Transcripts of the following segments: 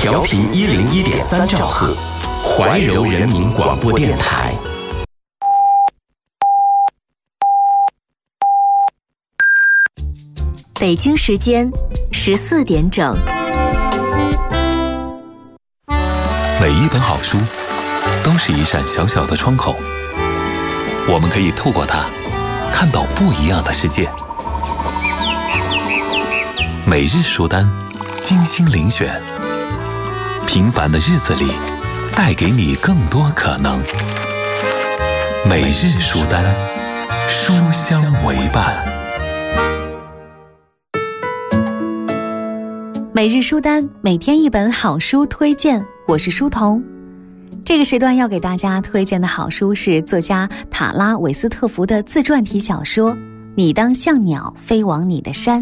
调频101.3兆赫，怀柔人民广播电台。 北京时间14点整。 每一本好书都是一扇小小的窗口，我们可以透过它看到不一样的世界。每日书单，精心遴选，平凡的日子里带给你更多可能。每日书单，书香为伴。 每日书单，每天一本好书推荐，我是书童。这个时段要给大家推荐的好书是作家塔拉韦斯特福的自传体小说《你当像鸟飞往你的山》。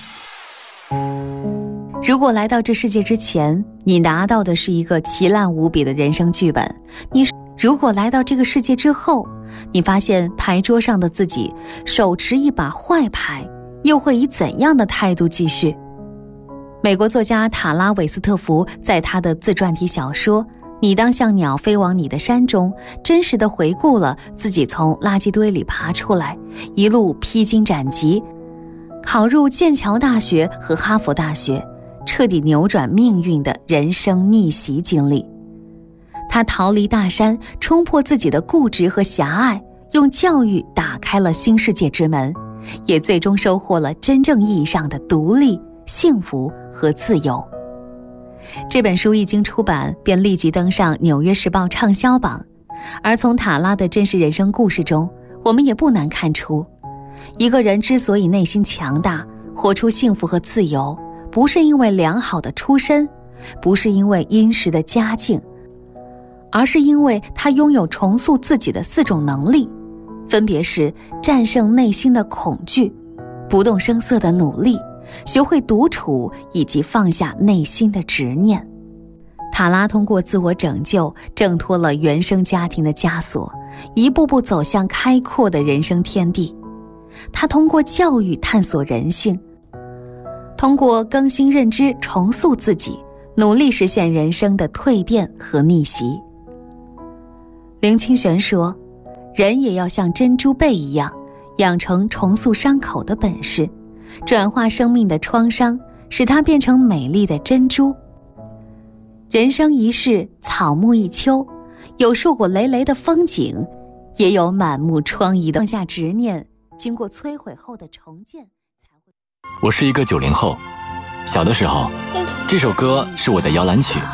如果来到这世界之前，你拿到的是一个奇烂无比的人生剧本，如果来到这个世界之后，你发现牌桌上的自己手持一把坏牌，又会以怎样的态度继续？美国作家塔拉韦斯特福在他的自传体小说《你当像鸟飞往你的山》中，真实地回顾了自己从垃圾堆里爬出来，一路披荆斩棘，考入剑桥大学和哈佛大学，彻底扭转命运的人生逆袭经历。他逃离大山，冲破自己的固执和狭隘，用教育打开了新世界之门，也最终收获了真正意义上的独立、幸福和自由。这本书一经出版，便立即登上《纽约时报》畅销榜。而从塔拉的真实人生故事中，我们也不难看出，一个人之所以内心强大，活出幸福和自由，不是因为良好的出身，不是因为殷实的家境，而是因为他拥有重塑自己的4种能力，分别是战胜内心的恐惧、不动声色的努力、学会独处以及放下内心的执念。塔拉通过自我拯救，挣脱了原生家庭的枷锁，一步步走向开阔的人生天地。他通过教育探索人性，通过更新认知重塑自己，努力实现人生的蜕变和逆袭。林清玄说，人也要像珍珠贝一样，养成重塑伤口的本事，转化生命的创伤，使它变成美丽的珍珠。人生一世，草木一秋，有硕果累累的风景，也有满目疮痍的放下执念，经过摧毁后的重建。 我是一个90后，小的时候，这首歌是我的摇篮曲。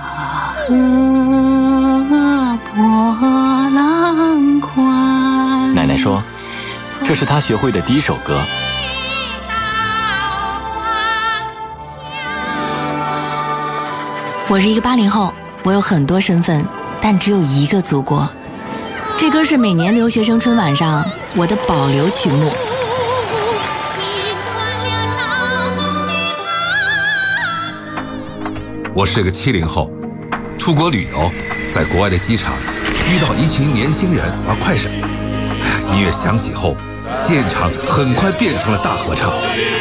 奶奶说，这是她学会的第一首歌。 我是一个80后，我有很多身份，但只有一个祖国。这歌是每年留学生春晚上我的保留曲目。 我是个70后，出国旅游，在国外的机场遇到一群年轻人玩快闪，音乐响起后，现场很快变成了大合唱。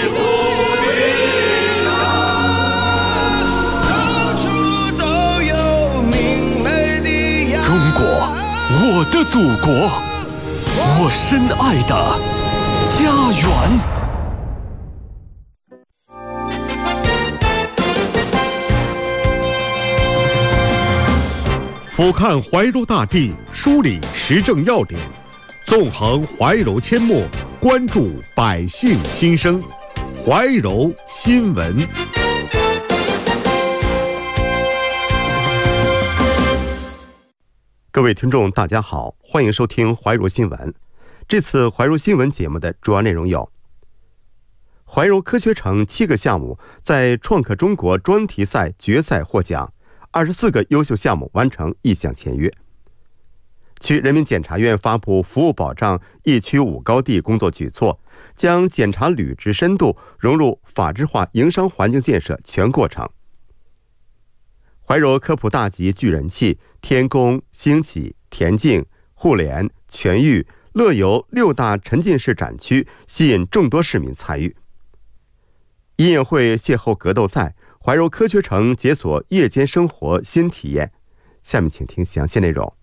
中国，我的祖国，我深爱的家园。 俯瞰怀柔大地，梳理时政要点，纵横怀柔阡陌，关注百姓心声。怀柔新闻。各位听众大家好，欢迎收听怀柔新闻。这次怀柔新闻节目的主要内容有：怀柔科学城7个项目在创客中国专题赛决赛获奖，24个优秀项目完成意向签约。区人民检察院发布服务保障一区5高地工作举措，将检察履职深度融入法治化营商环境建设全过程。怀柔科普大集聚人气，天宫、兴起、田径、互联、全域、乐游6大沉浸式展区吸引众多市民参与。音乐会邂逅格斗赛， 怀柔科学城解锁夜间生活新体验。下面请听详细内容。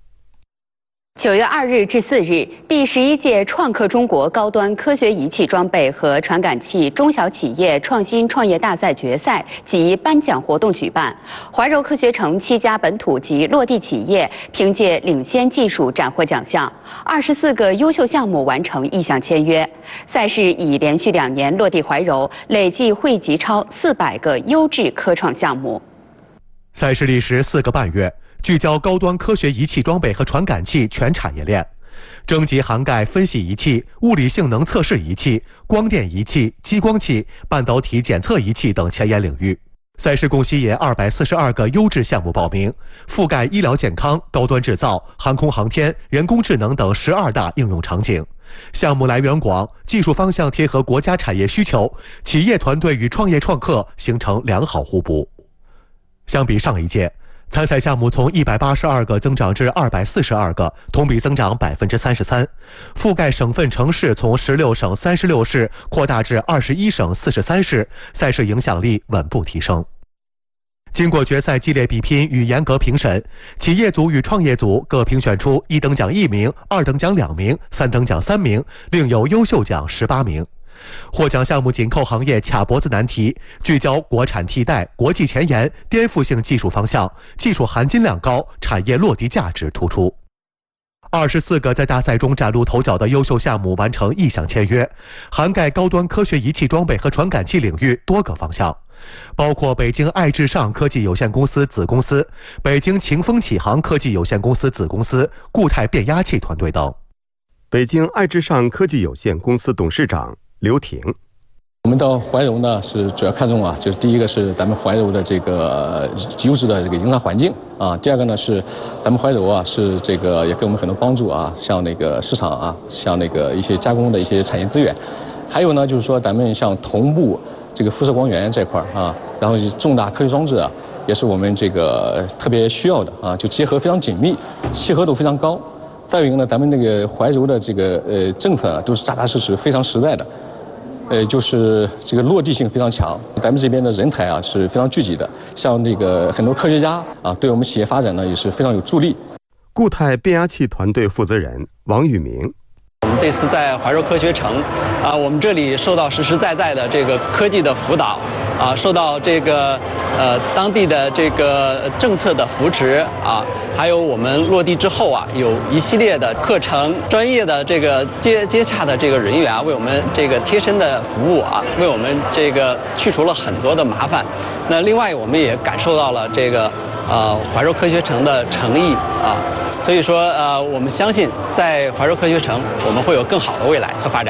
9月2日至4日，第11届创客中国高端科学仪器装备和传感器中小企业创新创业大赛决赛及颁奖活动举办。怀柔科学城7家本土及落地企业凭借领先技术斩获奖项，24个优秀项目完成意向签约。赛事已连续2年落地怀柔，累计汇集超400个优质科创项目。 赛事历时4个半月。聚焦高端科学仪器装备和传感器全产业链，征集涵盖分析仪器、物理性能测试仪器、光电仪器、激光器、半导体检测仪器等前沿领域。赛事共吸引242个优质项目报名，覆盖医疗健康、高端制造、航空航天、人工智能等12大应用场景。项目来源广，技术方向贴合国家产业需求，企业团队与创业创客形成良好互补。相比上一届，参赛项目从182个增长至242个，同比增长33%，覆盖省份城市从16省36市扩大至21省43市，赛事影响力稳步提升。经过决赛激烈比拼与严格评审，企业组与创业组各评选出1等奖1名、2等奖2名、3等奖3名，另有优秀奖18名。获奖项目紧扣行业卡脖子难题，聚焦国产替代、国际前沿、颠覆性技术方向，技术含金量高，产业落地价值突出。24个在大赛中崭露头角的优秀项目完成意向签约，涵盖高端科学仪器装备和传感器领域多个方向，包括北京爱智尚科技有限公司子公司、北京晴风启航科技有限公司子公司、固态变压器团队等。 北京爱智尚科技有限公司董事长刘挺， 我们到怀柔呢，是主要看重就是第一个是咱们怀柔的这个优质的这个营商环境啊，第二个呢是咱们怀柔是这个也给我们很多帮助像那个市场像那个一些加工的一些产业资源，还有呢就是说咱们像同步这个辐射光源这块然后重大科学装置也是我们这个特别需要的就结合非常紧密，契合度非常高。再有一个呢，咱们那个怀柔的这个政策都是扎扎实实、非常实在的，就是这个落地性非常强。咱们这边的人才是非常聚集的，像这个很多科学家对我们企业发展呢也是非常有助力。 固态变压器团队负责人王宇明。 我们这次在怀柔科学城我们这里受到实实在在的这个科技的辅导受到这个当地的这个政策的扶持还有我们落地之后有一系列的课程，专业的这个接洽的这个人员为我们这个贴身的服务为我们这个去除了很多的麻烦。那另外我们也感受到了这个怀柔科学城的诚意所以说我们相信在怀柔科学城我们会有更好的未来和发展。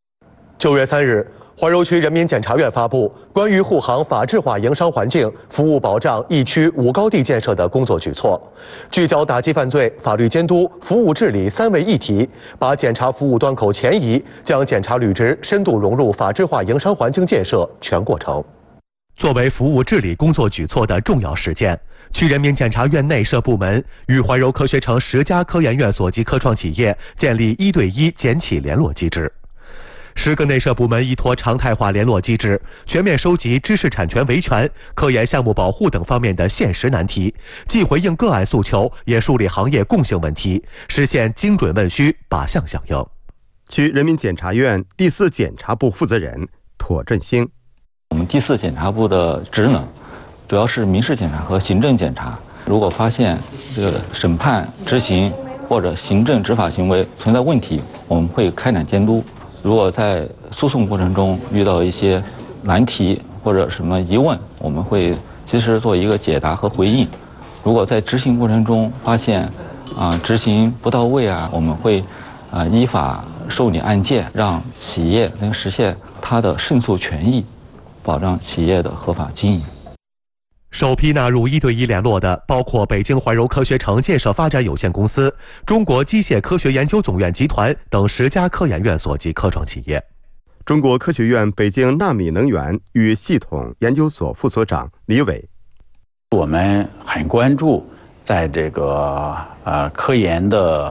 9月3日，怀柔区人民检察院发布关于护航法治化营商环境、服务保障一区5高地建设的工作举措，聚焦打击犯罪、法律监督、服务治理3位一体，把检察服务端口前移，将检察履职深度融入法治化营商环境建设全过程。作为服务治理工作举措的重要实践，区人民检察院内设部门与怀柔科学城10家科研院所及科创企业建立1对1检企联络机制。10个内设部门依托常态化联络机制，全面收集知识产权维权、科研项目保护等方面的现实难题，既回应个案诉求，也梳理行业共性问题，实现精准问需、靶向响应。 区人民检察院第4检察部负责人妥振兴。 我们第4检察部的职能主要是民事检查和行政检查。如果发现这个审判、执行或者行政执法行为存在问题，我们会开展监督。如果在诉讼过程中遇到一些难题或者什么疑问，我们会及时做一个解答和回应。如果在执行过程中发现执行不到位我们会依法受理案件，让企业能实现它的胜诉权益，保障企业的合法经营。 首批纳入1对1联络的包括北京怀柔科学城建设发展有限公司、中国机械科学研究总院集团等10家科研院所及科创企业。 中国科学院北京纳米能源与系统研究所副所长李伟。 我们很关注在这个科研的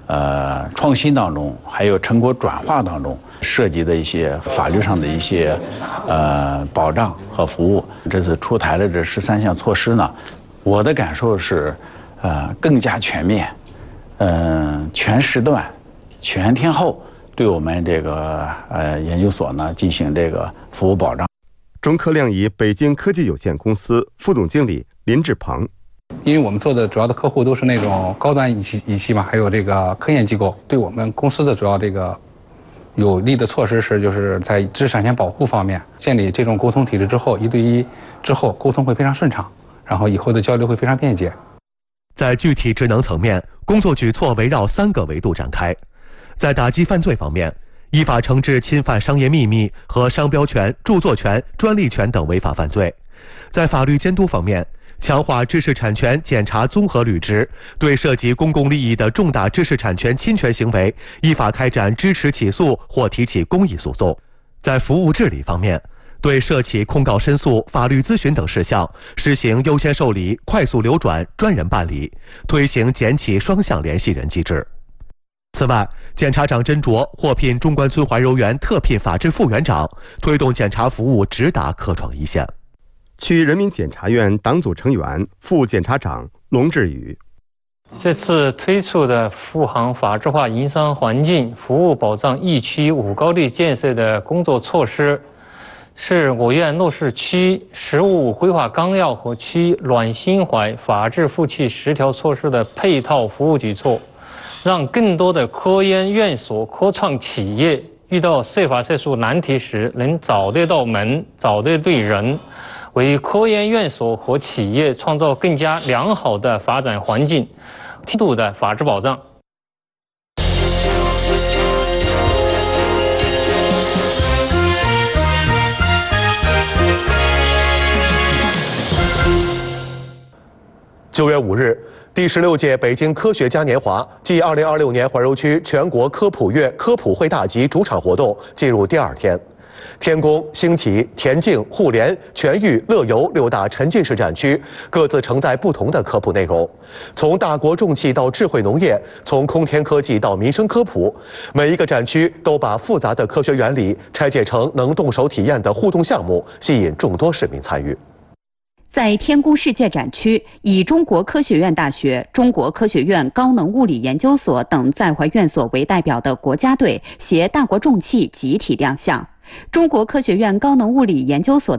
创新当中，还有成果转化当中涉及的一些法律上的一些保障和服务。这次出台的这13项措施呢，我的感受是，更加全面，全时段、全天候对我们这个研究所呢进行这个服务保障。 中科亮仪北京科技有限公司副总经理林志鹏。 因为我们做的主要的客户都是那种高端仪器嘛，还有这个科研机构，对我们公司的主要这个有利的措施是，就是在知识产权保护方面建立这种沟通体制之后，1对1之后沟通会非常顺畅，然后以后的交流会非常便捷。 在具体职能层面，工作举措围绕3个维度展开。在打击犯罪方面，依法惩治侵犯商业秘密和商标权、著作权、专利权等违法犯罪；在法律监督方面，强化知识产权检查综合履职，对涉及公共利益的重大知识产权侵权行为，依法开展支持起诉或提起公益诉讼。在服务治理方面，对涉起控告申诉、法律咨询等事项，实行优先受理、快速流转、专人办理，推行检企双向联系人机制。此外，检察长甄卓获聘中关村怀柔园特聘法制副园长，推动检察服务直达科创一线。 区人民检察院党组成员、副检察长龙志宇。 这次推出的扶航法治化营商环境、服务保障疫区5高地建设的工作措施，是我院落实区实务规划纲要和区软心怀法治负气10条措施的配套服务举措，让更多的科研院所、科创企业遇到涉法涉速难题时能找得到门、找得对人，为科研院所和企业创造更加良好的发展环境、梯度的法治保障。 9月5日，第16届北京科学嘉年华暨2026年怀柔区全国科普月科普会大集主场活动进入第2天。天宫、兴起、田径、互联、全域、乐游6大沉浸式展区各自承载不同的科普内容，从大国重器到智慧农业，从空天科技到民生科普，每一个展区都把复杂的科学原理拆解成能动手体验的互动项目，吸引众多市民参与。 在天宫世界展区，以中国科学院大学、中国科学院高能物理研究所等在怀院所为代表的国家队携大国重器集体亮相。中国科学院高能物理研究所